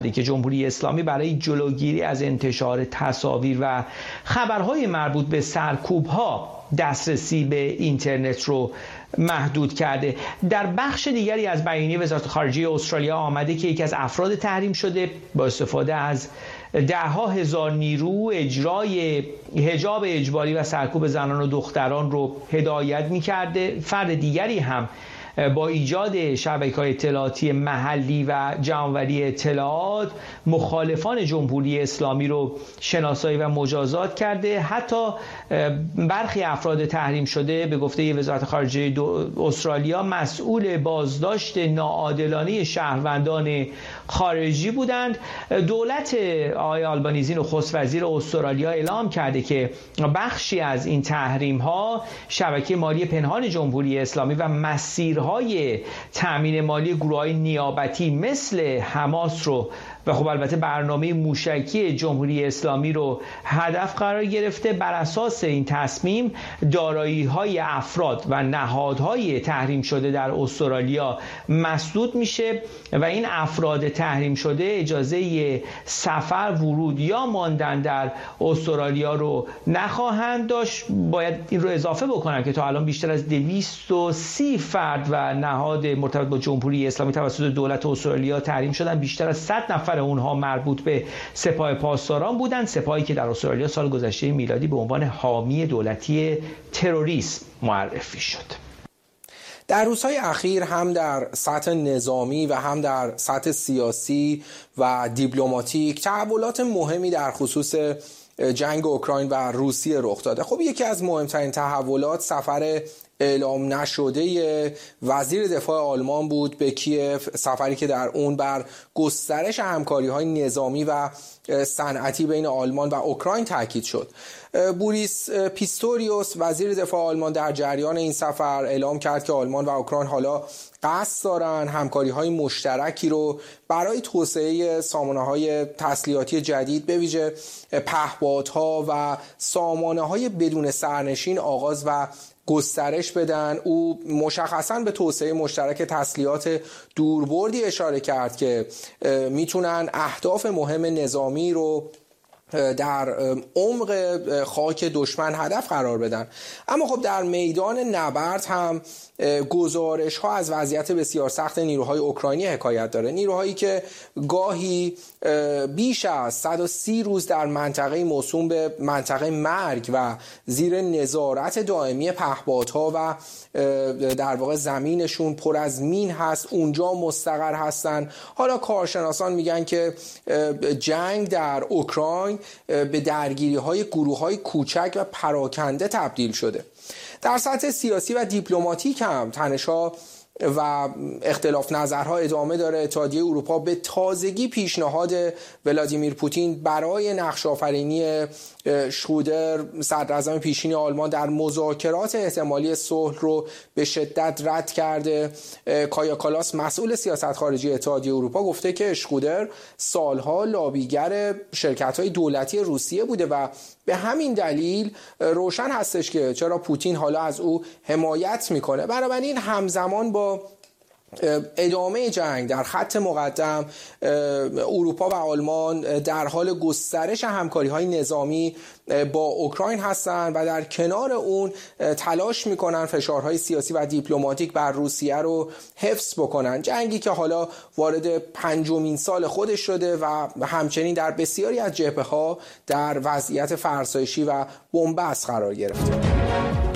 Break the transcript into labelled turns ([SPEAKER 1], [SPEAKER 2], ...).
[SPEAKER 1] که جمهوری اسلامی برای جلوگیری از انتشار تصاویر و خبرهای مربوط به سرکوب‌ها دسترسی به اینترنت رو محدود کرده. در بخش دیگری از بیانیه وزارت خارجه استرالیا آمده که یکی از افراد تحریم شده با استفاده از ده‌ها هزار نیرو اجرای حجاب اجباری و سرکوب زنان و دختران رو هدایت می‌کرده. فرد دیگری هم با ایجاد شبکه‌های اطلاعاتی محلی و جمع‌آوری اطلاعات مخالفان جمهوری اسلامی رو شناسایی و مجازات کرده. حتی برخی افراد تحریم شده به گفته وزارت خارجه استرالیا مسئول بازداشت ناعادلانه شهروندان خارجی بودند. دولت آقای آلبانیزی نخست وزیر استرالیا اعلام کرده که بخشی از این تحریم‌ها شبکه مالی پنهان جمهوری اسلامی و مسیرهای تامین مالی گروه‌های نیابتی مثل حماس رو و خب البته برنامه موشکی جمهوری اسلامی رو هدف قرار گرفته. بر اساس این تصمیم دارایی‌های افراد و نهادهای تحریم شده در استرالیا مسدود میشه و این افراد تحریم شده اجازه سفر، ورود یا ماندن در استرالیا رو نخواهند داشت. باید این رو اضافه بکنم که تا الان بیشتر از 230 فرد و نهاد مرتبط با جمهوری اسلامی توسط دولت استرالیا تحریم شدن. بیشتر از 100 نفر اونها مربوط به سپاه پاسداران بودند، سپاهی که در استرالیا سال گذشته میلادی به عنوان حامی دولتی تروریسم معرفی شد.
[SPEAKER 2] در روزهای اخیر هم در سطح نظامی و هم در سطح سیاسی و دیپلماتیک تحولات مهمی در خصوص جنگ اوکراین و روسیه رخ داده. خب یکی از مهمترین تحولات سفر اعلام نشده وزیر دفاع آلمان بود به کیف، سفری که در اون بر گسترش همکاری‌های نظامی و صنعتی بین آلمان و اوکراین تاکید شد. بوریس پیستوریوس وزیر دفاع آلمان در جریان این سفر اعلام کرد که آلمان و اوکراین حالا قصد دارن همکاری‌های مشترکی رو برای توسعه سامانه‌های تسلیحاتی جدید به ویژه پهپادها و سامانه‌های بدون سرنشین آغاز و گسترش بدن. او مشخصاً به توسعه مشترک تسلیحات دوربردی اشاره کرد که میتونن اهداف مهم نظامی رو در عمق خاک دشمن هدف قرار بدن. اما خب در میدان نبرد هم گزارش ها از وضعیت بسیار سخت نیروهای اوکراینی حکایت داره. نیروهایی که گاهی بیش از 130 روز در منطقه موسوم به منطقه مرگ و زیر نظارت دائمی پهپادها و در واقع زمینشون پر از مین هست اونجا مستقر هستن. حالا کارشناسان میگن که جنگ در اوکراین به درگیری های گروه های کوچک و پراکنده تبدیل شده. در سطح سیاسی و دیپلماتیک هم تنش‌ها و اختلاف نظرها ادامه داره. اتحادیه اروپا به تازگی پیشنهاد ولادیمیر پوتین برای نقش آفرینی شرودر صدراعظم پیشین آلمان در مذاکرات احتمالی صلح رو به شدت رد کرده. کایا کالاس مسئول سیاست خارجی اتحادیه اروپا گفته که شرودر سالها لابیگر شرکت‌های دولتی روسیه بوده و به همین دلیل روشن هستش که چرا پوتین حالا از او حمایت میکنه. بنابراین همزمان با ادامه جنگ در خط مقدم اروپا و آلمان در حال گسترش همکاری‌های نظامی با اوکراین هستند و در کنار اون تلاش میکنن فشارهای سیاسی و دیپلماتیک بر روسیه رو حفظ بکنن. جنگی که حالا وارد 5مین سال خودش شده و همچنین در بسیاری از جبهه‌ها در وضعیت فرسایشی و بنبست قرار گرفته.